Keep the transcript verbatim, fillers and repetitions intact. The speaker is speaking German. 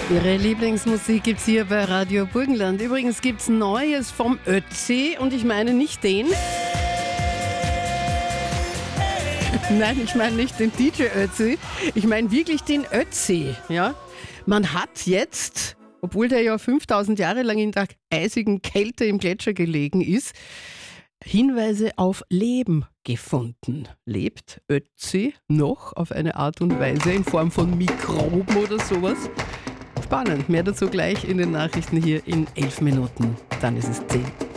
Ihre Lieblingsmusik gibt's hier bei Radio Burgenland. Übrigens gibt's Neues vom Ötzi und ich meine nicht den. Nein, ich meine nicht den D J Ötzi. Ich meine wirklich den Ötzi. Ja? Man hat jetzt, obwohl der ja fünftausend Jahre lang in der eisigen Kälte im Gletscher gelegen ist, Hinweise auf Leben gefunden. Lebt Ötzi noch auf eine Art und Weise in Form von Mikroben oder sowas? Spannend. Mehr dazu gleich in den Nachrichten hier in elf Minuten. Dann ist es zehn.